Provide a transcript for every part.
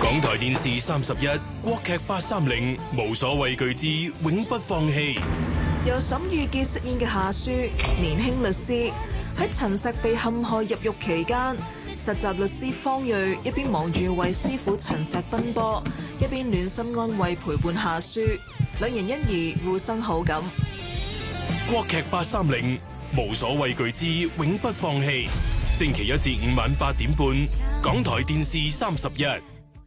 港台電視31國劇830無所畏懼之永不放棄。 由沈御傑飾演嘅夏書，年輕律師喺陳碩被陷害入獄期間，實習律師方睿一邊忙住為師傅陳碩奔波，一邊暖心安慰陪伴夏書，兩人因而互生好感。 國劇830無所畏懼之永不放棄，星期1至5晚8點半，港台電視31。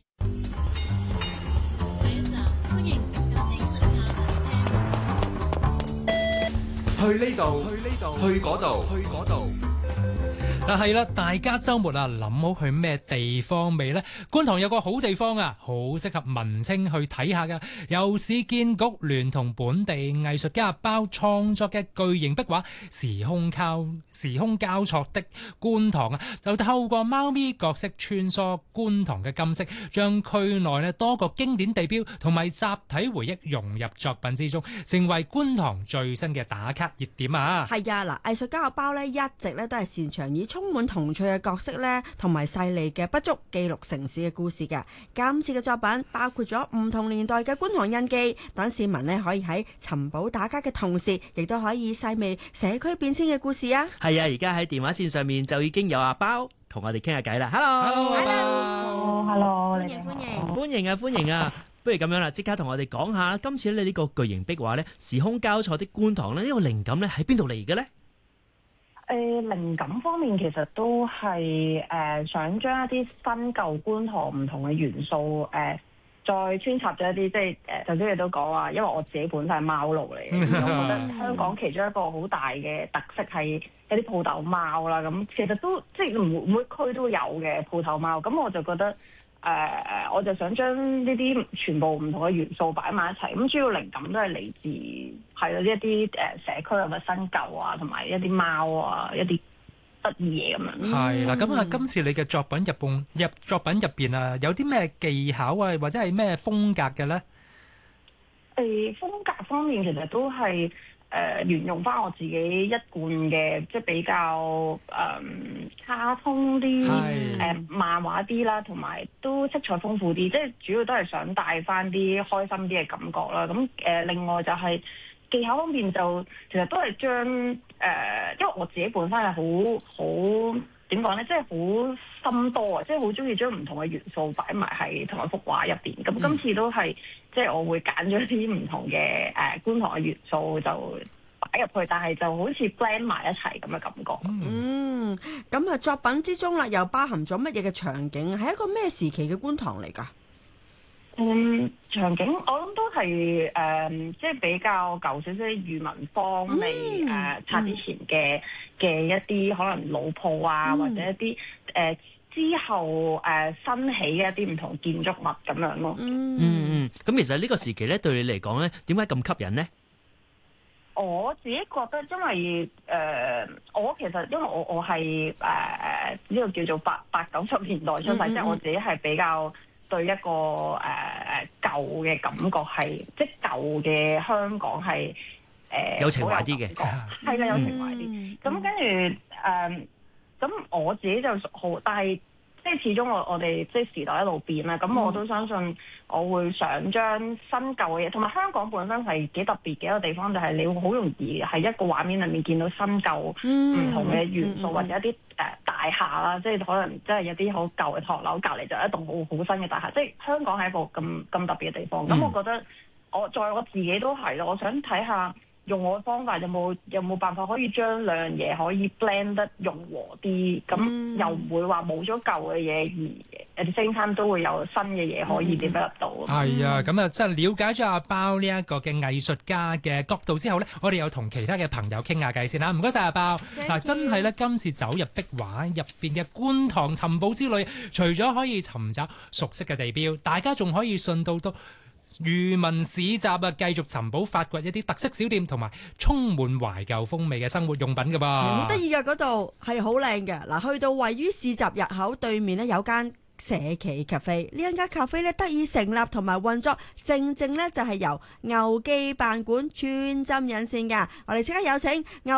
去呢度，去嗰度。 嗱係啦，大家周末諗好去咩地方未呢？觀塘有個好地方啊，好適合文青去睇下㗎。由市建局聯同本地藝術家包創作嘅巨型壁畫《時空交錯的觀塘》啊，就透過貓咪角色穿梭觀塘嘅今昔，將區內多個經典地標同埋集體回憶融入作品之中，成為觀塘最新嘅打卡熱點啊！ 係啊，嗱，藝術家嘅包一直都係擅長以充滿童趣嘅角色同埋細膩嘅筆觸記錄城市嘅故事嘅。今次嘅作品包括咗唔同年代嘅觀塘印記，等市民可以喺尋寶打卡嘅同時，亦都可以細味社區變遷嘅故事啊！ 係啊，而家喺電話線上面就已經有阿包同我哋傾下偈啦。Hello， 歡迎啊！不如咁樣啦，即刻同我哋講下今次你呢個巨型壁畫呢，時空交錯的觀塘呢，呢個靈感呢喺邊度嚟嘅呢？ 靈感方面其實都係想將一啲新舊觀塘唔同嘅元素再穿插咗一啲，即係頭先你都講話，因為我自己本身係貓奴嚟嘅，我覺得香港其中一個好大嘅特色係一啲鋪頭貓啦。咁其實都即係每區都有嘅鋪頭貓，咁我就覺得我就想將呢啲全部唔同嘅元素擺埋一齊。咁主要靈感都係嚟自一啲社區嘅新舊啊，同埋一啲貓啊，一啲得意嘢咁樣。 係啦，咁今次你嘅作品入邊啊，有啲咩技巧啊，或者係咩風格嘅咧？ 風格方面其實都係沿用翻我自己一貫嘅，即係比較卡通啲、漫畫啲啦，同埋都色彩豐富啲，即係主要都係想帶翻啲開心啲嘅感覺啦。咁另外就係技巧方面就其實都係將因為我自己本身係好點講咧，即係好心多啊，即係好中意將唔同嘅元素擺埋喺同一幅畫入邊。咁今次都係即係我會揀咗啲唔同嘅觀塘嘅元素就擺入去，但係就好似 blend 埋一齊咁嘅感覺。 咁作品之中啦，又包含咗乜嘢嘅場景？係一個咩時期嘅觀塘嚟㗎？ 場景我諗都係即係比較舊少少裕民坊未拆之前嘅一啲可能老鋪啊，或者一啲之後新起嘅一啲唔同建築物咁樣咯。 咁其實呢個時期咧，對你嚟講咧，點解咁吸引呢？ 我自己覺得，因為我其實因為我係呢個叫做八九十年代出世，即係我自己係比較對一個舊嘅感覺係，即係舊嘅香港係有情懷啲嘅， 係啦，有情懷啲。咁跟住咁我自己就好，但係即係始終我哋即係時代一路變啦。咁我都相信我會想將新舊嘅嘢，同埋香港本身係幾特別嘅一個地方，就係你會好容易喺一個畫面裏面見到新舊唔同嘅元素，或者一啲大廈啦，即係可能即係有啲好舊嘅唐樓，隔離就一棟好新嘅大廈。即係香港係一個咁特別嘅地方。咁我覺得我自己都係咯，我想睇下用我嘅方法有冇辦法可以將兩樣嘢可以 blend 得融和啲，咁又唔會話冇咗舊嘅嘢，而at the same time都會有新嘅嘢可以 develop 到。 係啊，咁啊，即係了解咗阿包呢一個嘅藝術家嘅角度之後咧，我哋又同其他嘅朋友傾下偈先啦。唔該晒阿包。嗱，真係咧，今次走入壁畫入邊嘅觀塘尋寶之旅，除咗可以尋找熟悉嘅地標，大家仲可以順道到漁民市集啊，繼續尋寶發掘一啲特色小店同埋充滿懷舊風味嘅生活用品㗎噃。 好得意㗎，嗰度係好靚嘅。嗱，去到位於市集入口對面有間社企咖啡，呢間咖啡得以成立同埋運作，正就係由牛記辦館專針引線㗎。我哋即刻有請牛